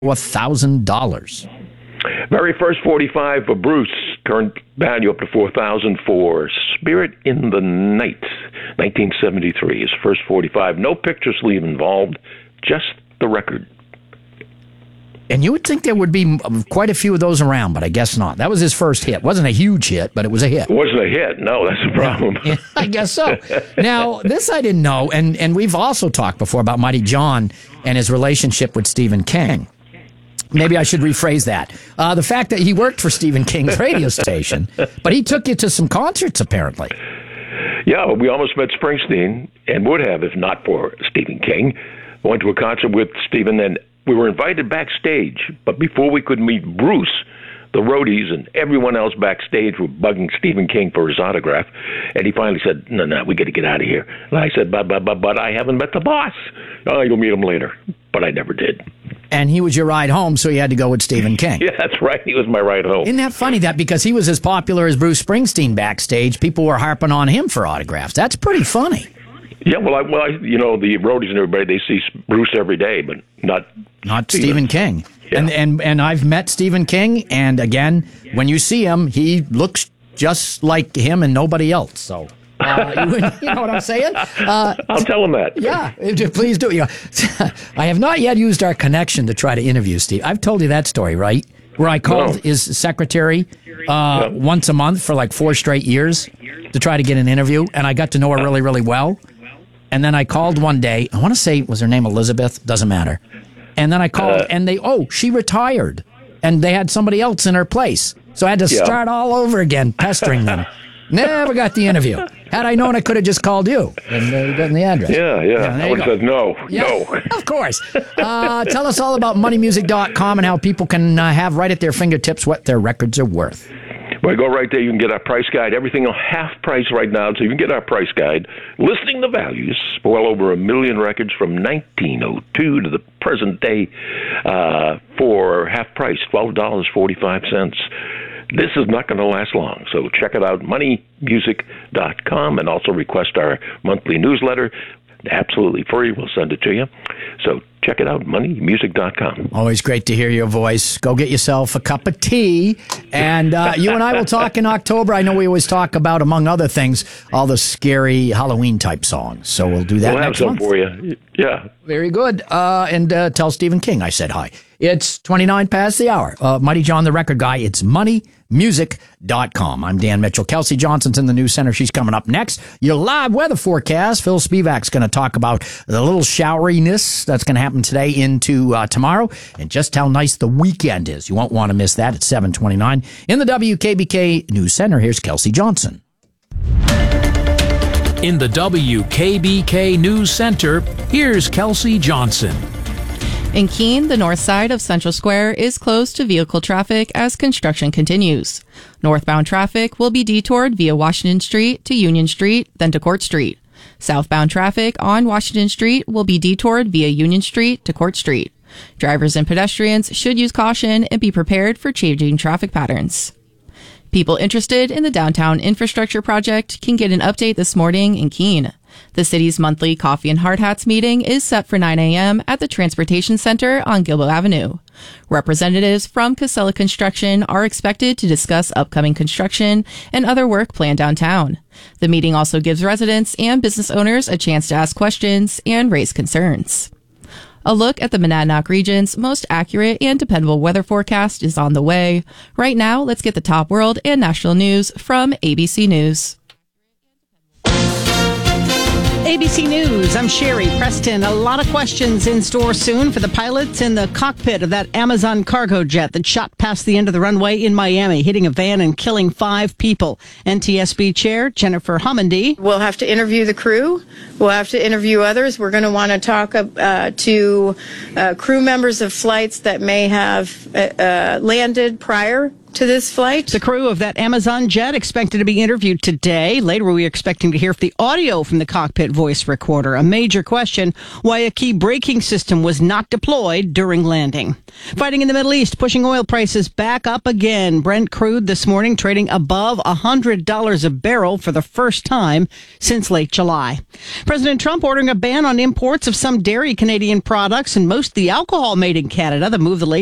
$1,000. Very first 45 for Bruce, current value up to $4,000 for Spirit in the Night, 1973. His first 45, no picture sleeve involved, just the record. And you would think there would be quite a few of those around, but I guess not. That was his first hit. Wasn't a huge hit, but it was a hit. It wasn't a hit. No, that's the problem. Yeah, I guess so. Now, this I didn't know, and we've also talked before about Mighty John and his relationship with Stephen King. Maybe I should rephrase that. The fact that he worked for Stephen King's radio station, but he took you to some concerts, apparently. Yeah, we almost met Springsteen, and would have if not for Stephen King. Went to a concert with Stephen, and we were invited backstage, but before we could meet Bruce, the roadies and everyone else backstage were bugging Stephen King for his autograph, and he finally said, no, we got to get out of here. And I said, but I haven't met the boss. Oh, you'll meet him later. But I never did. And he was your ride home, so you had to go with Stephen King. Yeah, that's right. He was my ride home. Isn't that funny, that because he was as popular as Bruce Springsteen backstage, people were harping on him for autographs? That's pretty funny. Yeah, well, the roadies and everybody, they see Bruce every day, but not Stephen King. Yeah. And I've met Stephen King, and again, when you see him, he looks just like him and nobody else. So, you know what I'm saying? I'll tell him that. Yeah, please do. I have not yet used our connection to try to interview Steve. I've told you that story, right? Where I called his secretary once a month for like 4 straight years to try to get an interview, and I got to know her really, really well. And then I called one day. I want to say, was her name Elizabeth? Doesn't matter. And then I called, and she retired. And they had somebody else in her place. So I had to start all over again, pestering them. Never got the interview. Had I known, I could have just called you and gotten the address. Yeah. I would have said no. Of course. Tell us all about moneymusic.com and how people can have right at their fingertips what their records are worth. Well, go right there. You can get our price guide. Everything on half price right now, so you can get our price guide listing the values for well over 1 million records from 1902 to the present day for half price, $12.45. This is not going to last long, so check it out, moneymusic.com, and also request our monthly newsletter. Absolutely free. We'll send it to you. So check it out, moneymusic.com. Always great to hear your voice. Go get yourself a cup of tea. And you and I will talk in October. I know we always talk about, among other things, all the scary Halloween-type songs. So we'll do that next month. We'll have some for you. Yeah. Very good. And tell Stephen King I said hi. It's 29 past the hour. Mighty John, the record guy. It's moneymusic.com. I'm Dan Mitchell. Kelsey Johnson's in the news center. She's coming up next. Your live weather forecast. Phil Spivak's going to talk about the little showeriness that's going to happen today into tomorrow, and just how nice the weekend is. You won't want to miss that at 7:29. In the WKBK News Center, here's Kelsey Johnson. In the WKBK News Center, here's Kelsey Johnson. In Keene, the north side of Central Square is closed to vehicle traffic as construction continues. Northbound traffic will be detoured via Washington Street to Union Street, then to Court Street. Southbound traffic on Washington Street will be detoured via Union Street to Court Street. Drivers and pedestrians should use caution and be prepared for changing traffic patterns. People interested in the downtown infrastructure project can get an update this morning in Keene. The city's monthly Coffee and Hard Hats meeting is set for 9 a.m. at the Transportation Center on Gilbo Avenue. Representatives from Casella Construction are expected to discuss upcoming construction and other work planned downtown. The meeting also gives residents and business owners a chance to ask questions and raise concerns. A look at the Monadnock region's most accurate and dependable weather forecast is on the way. Right now, let's get the top world and national news from ABC News. ABC News, I'm Sherry Preston. A lot of questions in store soon for the pilots in the cockpit of that Amazon cargo jet that shot past the end of the runway in Miami, hitting a van and killing 5 people. NTSB Chair Jennifer Homendy. We'll have to interview the crew. We'll have to interview others. We're going to want to talk to crew members of flights that may have landed prior to this flight. The crew of that Amazon jet expected to be interviewed today. Later, we are expecting to hear the audio from the cockpit voice recorder. A major question, why a key braking system was not deployed during landing. Fighting in the Middle East, pushing oil prices back up again. Brent crude this morning trading above $100 a barrel for the first time since late July. President Trump ordering a ban on imports of some dairy Canadian products and most of the alcohol made in Canada. The move the